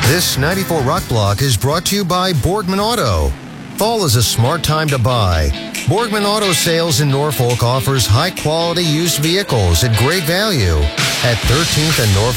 This 94 Rock Block is brought to you by Borgman Auto. Fall is a smart time to buy. Borgman Auto Sales in Norfolk offers high-quality used vehicles at great value at 13th and Norfolk.